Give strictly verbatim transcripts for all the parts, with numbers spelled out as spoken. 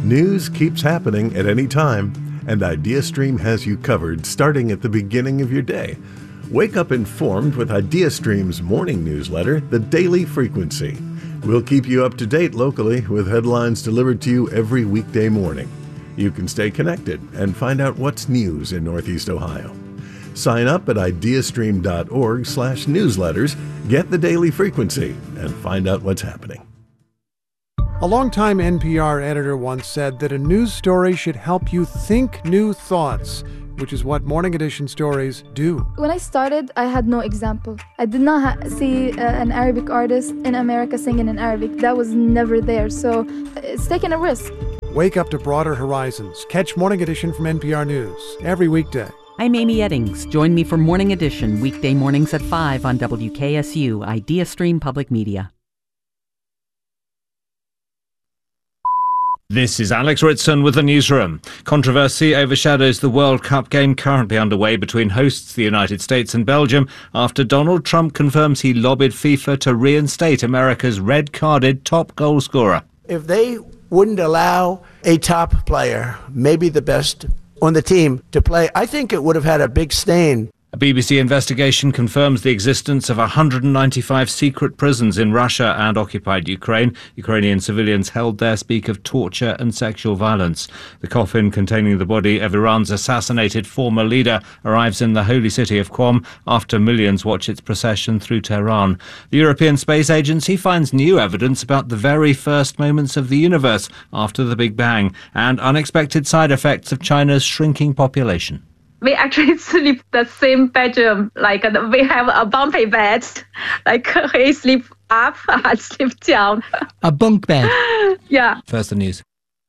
News keeps happening at any time, and IdeaStream has you covered starting at the beginning of your day. Wake up informed with IdeaStream's morning newsletter, The Daily Frequency. We'll keep you up to date locally with headlines delivered to you every weekday morning. You can stay connected and find out what's news in Northeast Ohio. Sign up at ideastream.org slash newsletters, get The Daily Frequency, and find out what's happening. A longtime N P R editor once said that a news story should help you think new thoughts, which is what Morning Edition stories do. When I started, I had no example. I did not ha- see uh, an Arabic artist in America singing in Arabic. That was never there, so it's taking a risk. Wake up to broader horizons. Catch Morning Edition from N P R News every weekday. I'm Amy Eddings. Join me for Morning Edition, weekday mornings at five on W K S U, IdeaStream Public Media. This is Alex Ritson with the newsroom. Controversy overshadows the World Cup game currently underway between hosts the United States and Belgium after Donald Trump confirms he lobbied FIFA to reinstate America's red-carded top goal scorer. If they wouldn't allow a top player, maybe the best on the team, to play, I think it would have had a big stain. A B B C investigation confirms the existence of one hundred ninety-five secret prisons in Russia and occupied Ukraine. Ukrainian civilians held there speak of torture and sexual violence. The coffin containing the body of Iran's assassinated former leader arrives in the holy city of Qom after millions watch its procession through Tehran. The European Space Agency finds new evidence about the very first moments of the universe after the Big Bang and unexpected side effects of China's shrinking population. We actually sleep the same bedroom, like uh, we have a bumpy bed, like he sleep up, I sleep down. A bunk bed? Yeah. First the news.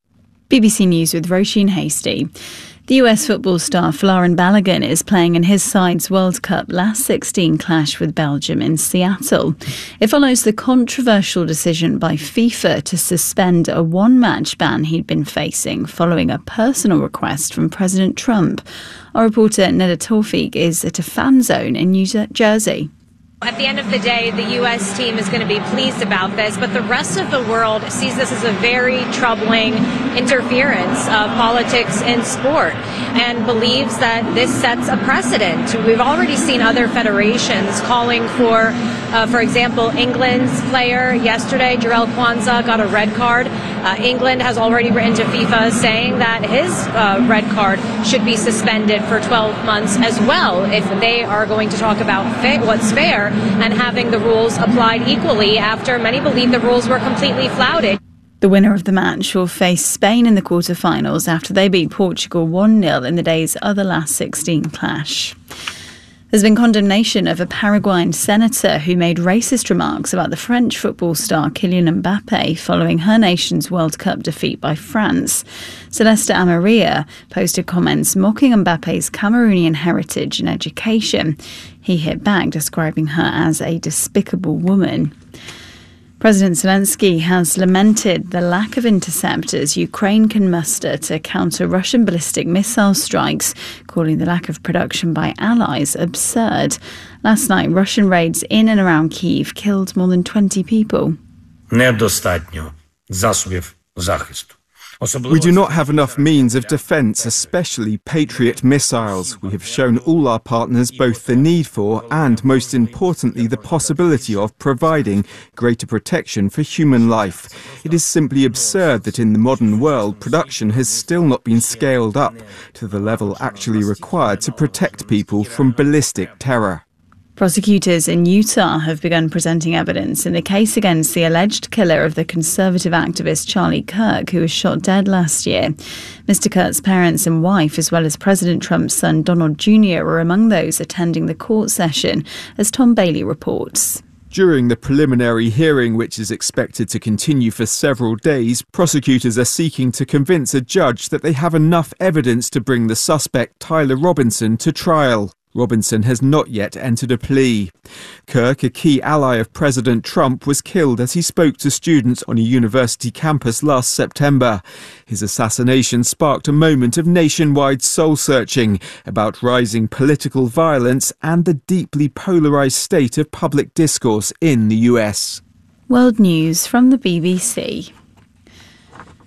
B B C News with Roisin Hasty. The U S football star Folarin Balogun is playing in his side's World Cup last sixteen clash with Belgium in Seattle. It follows the controversial decision by FIFA to suspend a one-match ban he'd been facing following a personal request from President Trump. Our reporter Neda Tawfiq is at a fan zone in New Jersey. At the end of the day, the U S team is going to be pleased about this, but the rest of the world sees this as a very troubling interference of politics in sport and believes that this sets a precedent. We've already seen other federations calling for, uh, for example, England's player yesterday, Jarell Quansah, got a red card. Uh, England has already written to FIFA saying that his uh, red card should be suspended for twelve months as well if they are going to talk about fa- what's fair and having the rules applied equally after many believe the rules were completely flouted. The winner of the match will face Spain in the quarterfinals after they beat Portugal one nil in the day's other last sixteen clash. There's been condemnation of a Paraguayan senator who made racist remarks about the French football star Kylian Mbappe following her nation's World Cup defeat by France. Celeste Amaria posted comments mocking Mbappe's Cameroonian heritage and education. He hit back, describing her as a despicable woman. President Zelensky has lamented the lack of interceptors Ukraine can muster to counter Russian ballistic missile strikes, calling the lack of production by allies absurd. Last night, Russian raids in and around Kyiv killed more than twenty people. Недостатньо засобів захисту. We do not have enough means of defence, especially Patriot missiles. We have shown all our partners both the need for and, most importantly, the possibility of providing greater protection for human life. It is simply absurd that in the modern world, production has still not been scaled up to the level actually required to protect people from ballistic terror. Prosecutors in Utah have begun presenting evidence in the case against the alleged killer of the conservative activist Charlie Kirk, who was shot dead last year. Mister Kirk's parents and wife, as well as President Trump's son Donald Junior, were among those attending the court session, as Tom Bailey reports. During the preliminary hearing, which is expected to continue for several days, prosecutors are seeking to convince a judge that they have enough evidence to bring the suspect Tyler Robinson to trial. Robinson has not yet entered a plea. Kirk, a key ally of President Trump, was killed as he spoke to students on a university campus last September. His assassination sparked a moment of nationwide soul-searching about rising political violence and the deeply polarised state of public discourse in the U S. World News from the B B C.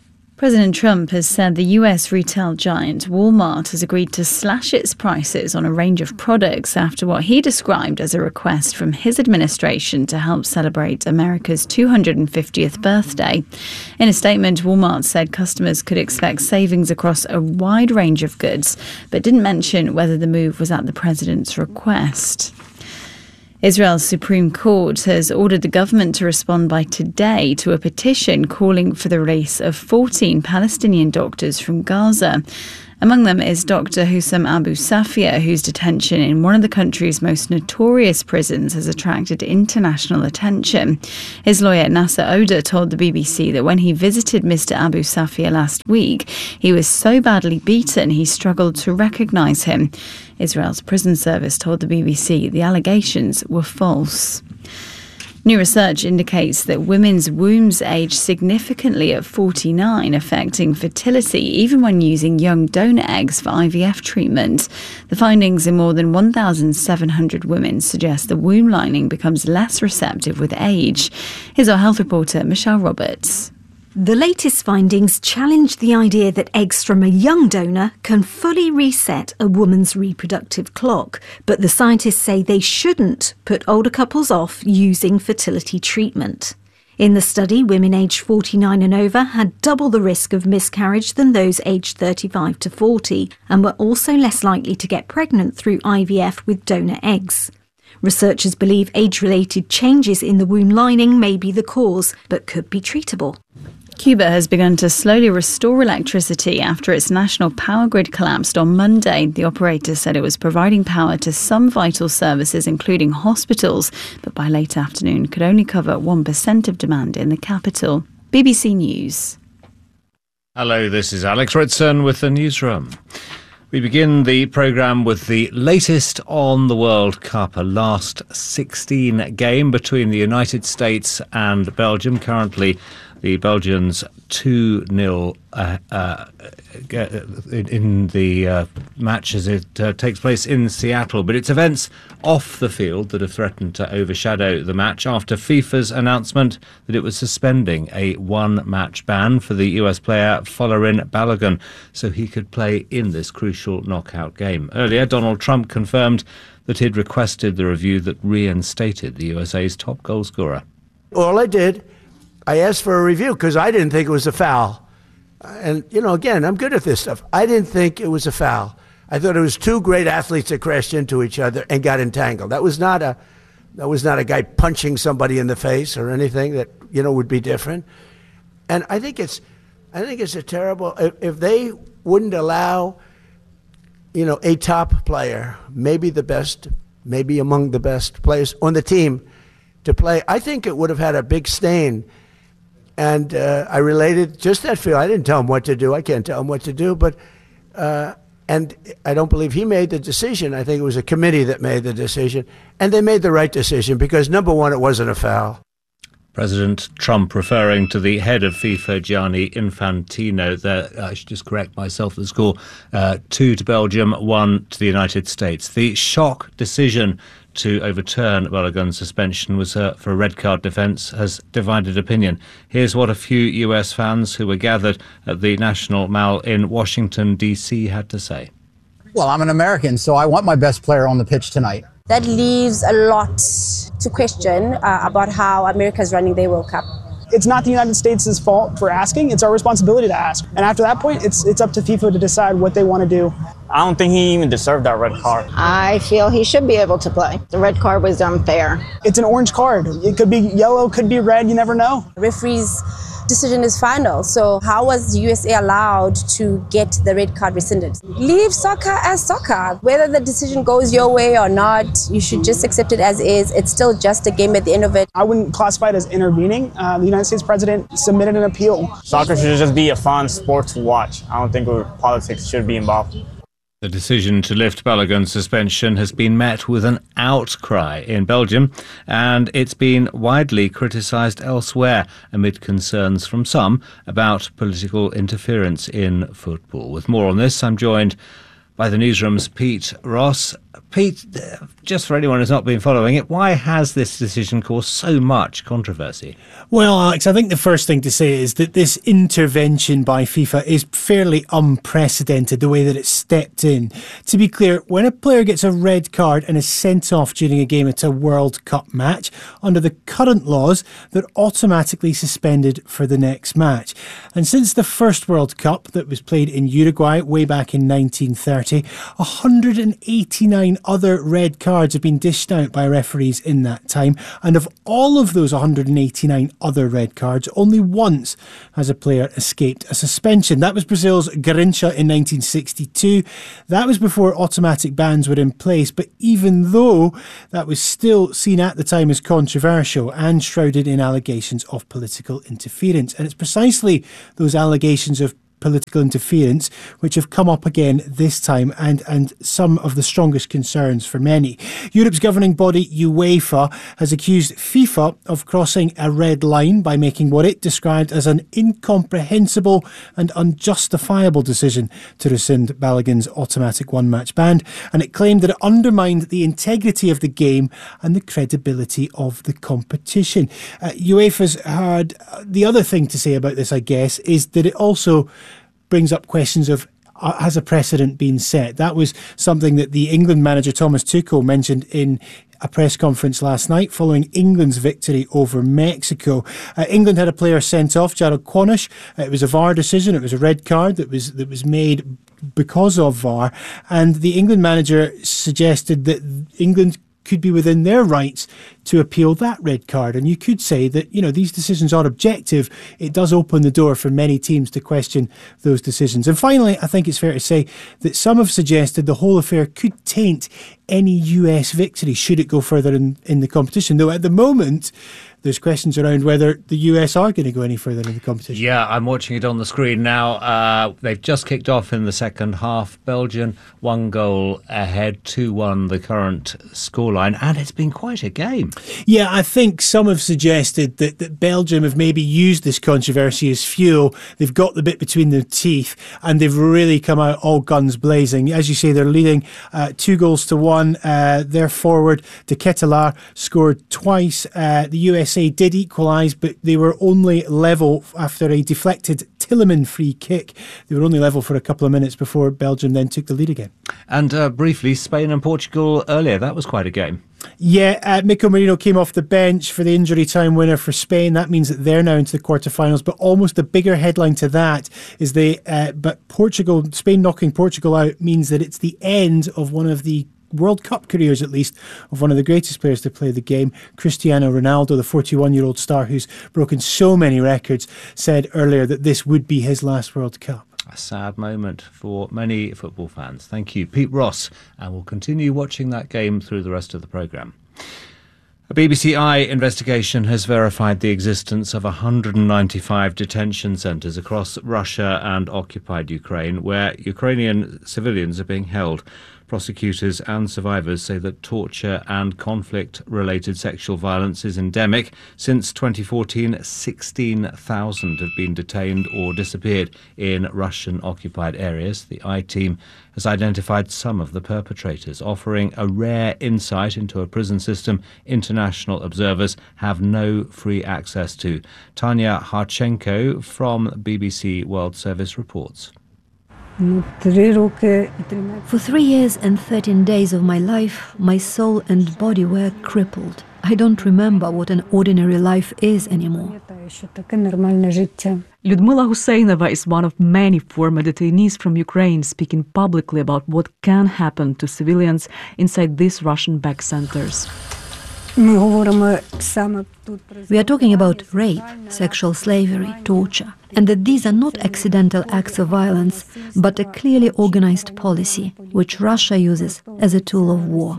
President Trump has said the U S retail giant Walmart has agreed to slash its prices on a range of products after what he described as a request from his administration to help celebrate America's two hundred fiftieth birthday. In a statement, Walmart said customers could expect savings across a wide range of goods, but didn't mention whether the move was at the president's request. Israel's Supreme Court has ordered the government to respond by today to a petition calling for the release of fourteen Palestinian doctors from Gaza. Among them is Doctor Hussam Abu Safia, whose detention in one of the country's most notorious prisons has attracted international attention. His lawyer Nasser Oda told the B B C that when he visited Mister Abu Safia last week, he was so badly beaten he struggled to recognise him. Israel's prison service told the B B C the allegations were false. New research indicates that women's wombs age significantly at forty-nine, affecting fertility even when using young donor eggs for I V F treatment. The findings in more than one thousand seven hundred women suggest the womb lining becomes less receptive with age. Here's our health reporter, Michelle Roberts. The latest findings challenge the idea that eggs from a young donor can fully reset a woman's reproductive clock, but the scientists say they shouldn't put older couples off using fertility treatment. In the study, women aged forty-nine and over had double the risk of miscarriage than those aged thirty-five to forty, and were also less likely to get pregnant through I V F with donor eggs. Researchers believe age-related changes in the womb lining may be the cause, but could be treatable. Cuba has begun to slowly restore electricity after its national power grid collapsed on Monday. The operator said it was providing power to some vital services, including hospitals, but by late afternoon could only cover one percent of demand in the capital. B B C News. Hello, this is Alex Ritson with the newsroom. We begin the programme with the latest on the World Cup, a last sixteen game between the United States and Belgium. Currently, the Belgians two nil uh, uh, in the uh, match as it uh, takes place in Seattle. But it's events off the field that have threatened to overshadow the match after FIFA's announcement that it was suspending a one-match ban for the U S player Folarin Balogun so he could play in this crucial knockout game. Earlier, Donald Trump confirmed that he'd requested the review that reinstated the U S A's top goal scorer. All I did, I asked for a review because I didn't think it was a foul. And, you know, again, I'm good at this stuff. I didn't think it was a foul. I thought it was two great athletes that crashed into each other and got entangled. That was not a that was not a guy punching somebody in the face or anything that, you know, would be different. And I think it's I think it's a terrible if, if they wouldn't allow, you know, a top player, maybe the best, maybe among the best players on the team to play, I think it would have had a big stain. And uh, I related just that feel. I didn't tell him what to do. I can't tell him what to do. But uh, and I don't believe he made the decision. I think it was a committee that made the decision. And they made the right decision because, number one, it wasn't a foul. President Trump referring to the head of FIFA, Gianni Infantino. There, I should just correct myself, the score, uh, two to Belgium, one to the United States. The shock decision to overturn Balogun's suspension was uh, for a red card defence has divided opinion. Here's what a few U S fans who were gathered at the National Mall in Washington, D C had to say. Well, I'm an American, so I want my best player on the pitch tonight. That leaves a lot to question uh, about how America's running their World Cup. It's not the United States' fault for asking. It's our responsibility to ask. And after that point, it's it's up to FIFA to decide what they want to do. I don't think he even deserved that red card. I feel he should be able to play. The red card was unfair. It's an orange card. It could be yellow, could be red. You never know. The referee's decision is final. So how was the U S A allowed to get the red card rescinded? Leave soccer as soccer. Whether the decision goes your way or not, you should just accept it as is. It's still just a game at the end of it. I wouldn't classify it as intervening. Uh, the United States president submitted an appeal. Soccer should just be a fun sport to watch. I don't think politics should be involved. The decision to lift Balogun's suspension has been met with an outcry in Belgium, and it's been widely criticised elsewhere amid concerns from some about political interference in football. With more on this, I'm joined by the newsroom's Pete Ross. Pete, just for anyone who's not been following it, why has this decision caused so much controversy? Well, Alex, I think the first thing to say is that this intervention by FIFA is fairly unprecedented, the way that it stepped in. To be clear, when a player gets a red card and is sent off during a game at a World Cup match, under the current laws, they're automatically suspended for the next match. And since the first World Cup that was played in Uruguay way back in nineteen thirty, one hundred eighty-nine other red cards have been dished out by referees in that time, and of all of those one hundred eighty-nine other red cards, only once has a player escaped a suspension. That was Brazil's Garrincha in nineteen sixty-two. That was before automatic bans were in place, but even though that was still seen at the time as controversial and shrouded in allegations of political interference. And it's precisely those allegations of political interference which have come up again this time, and, and some of the strongest concerns for many. Europe's governing body, UEFA, has accused FIFA of crossing a red line by making what it described as an incomprehensible and unjustifiable decision to rescind Balogun's automatic one-match ban, and it claimed that it undermined the integrity of the game and the credibility of the competition. Uh, UEFA's had uh, the other thing to say about this, I guess, is that it also brings up questions of uh, has a precedent been set? That was something that the England manager Thomas Tuchel mentioned in a press conference last night following England's victory over Mexico. Uh, England had a player sent off, Jared Quanish. Uh, it was a V A R decision. It was a red card that was that was made because of V A R, and the England manager suggested that England could be within their rights to appeal that red card. And you could say that, you know, these decisions are objective. It does open the door for many teams to question those decisions. And finally, I think it's fair to say that some have suggested the whole affair could taint any U S victory should it go further in, in the competition. Though at the moment, there's questions around whether the U S are going to go any further in the competition. Yeah, I'm watching it on the screen now. Uh, they've just kicked off in the second half. Belgium, one goal ahead, two one the current scoreline, and it's been quite a game. Yeah, I think some have suggested that, that Belgium have maybe used this controversy as fuel. They've got the bit between their teeth, and they've really come out all guns blazing. As you say, they're leading uh, two goals to one. Uh, their forward, De Ketelaere, scored twice. Uh, the U S A did equalise, but they were only level after a deflected Tilleman free kick. They were only level for a couple of minutes before Belgium then took the lead again. And uh, briefly, Spain and Portugal earlier. That was quite a game. Yeah, uh, Mikel Merino came off the bench for the injury time winner for Spain. That means that they're now into the quarterfinals. But almost the bigger headline to that is they, uh, but Portugal, Spain knocking Portugal out means that it's the end of one of the World Cup careers, at least, of one of the greatest players to play the game. Cristiano Ronaldo, the forty-one-year-old star who's broken so many records, said earlier that this would be his last World Cup. A sad moment for many football fans. Thank you, Pete Ross, and we'll continue watching that game through the rest of the programme. A B B C Eye investigation has verified the existence of one hundred ninety-five detention centres across Russia and occupied Ukraine, where Ukrainian civilians are being held. Prosecutors and survivors say that torture and conflict-related sexual violence is endemic. Since twenty fourteen, sixteen thousand have been detained or disappeared in Russian-occupied areas. The I-Team has identified some of the perpetrators, offering a rare insight into a prison system international observers have no free access to. Tanya Harchenko from B B C World Service reports. For three years and thirteen days of my life, my soul and body were crippled. I don't remember what an ordinary life is anymore. Lyudmila Husseinova is one of many former detainees from Ukraine speaking publicly about what can happen to civilians inside these Russian-backed centers. We are talking about rape, sexual slavery, torture, and that these are not accidental acts of violence, but a clearly organized policy, which Russia uses as a tool of war.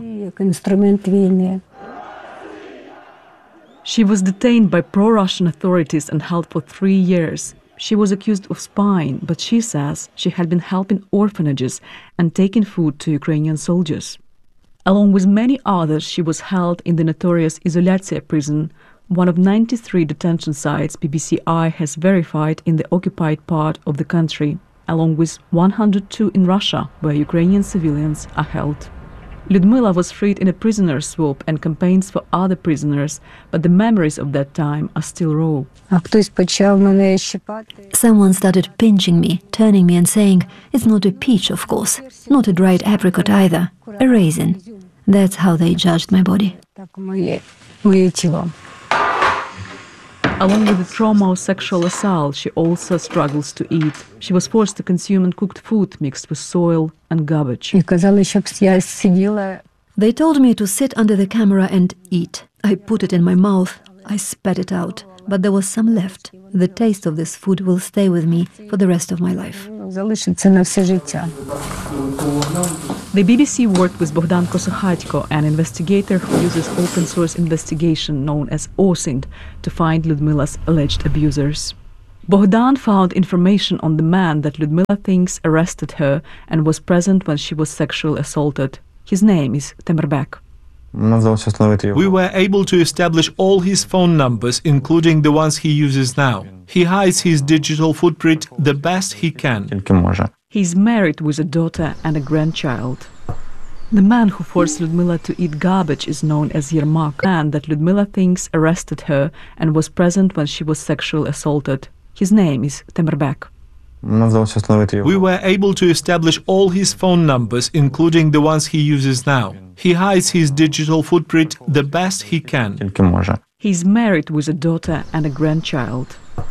She was detained by pro-Russian authorities and held for three years. She was accused of spying, but she says she had been helping orphanages and taking food to Ukrainian soldiers. Along with many others, she was held in the notorious Izolyatsiya prison, one of ninety-three detention sites B B C Eye has verified in the occupied part of the country, along with one hundred two in Russia, where Ukrainian civilians are held. Lyudmila was freed in a prisoner swap and campaigns for other prisoners, but the memories of that time are still raw. Someone started pinching me, turning me and saying, "It's not a peach, of course, not a dried apricot either, a raisin." That's how they judged my body. Along with the trauma of sexual assault, she also struggles to eat. She was forced to consume uncooked food mixed with soil and garbage. They told me to sit under the camera and eat. I put it in my mouth. I spat it out, but there was some left. The taste of this food will stay with me for the rest of my life. The B B C worked with Bogdan Kosokhatko, an investigator who uses open-source investigation known as OSINT to find Lyudmila's alleged abusers. Bogdan found information on the man that Lyudmila thinks arrested her and was present when she was sexually assaulted. His name is Temerbek. We were able to establish all his phone numbers, including the ones he uses now. He hides his digital footprint the best he can. He's married with a daughter and a grandchild. The man who forced Lyudmila to eat garbage is known as Yermak, a man that Lyudmila thinks arrested her and was present when she was sexually assaulted. His name is Temerbek. We were able to establish all his phone numbers, including the ones he uses now. He hides his digital footprint the best he can. He's married with a daughter and a grandchild.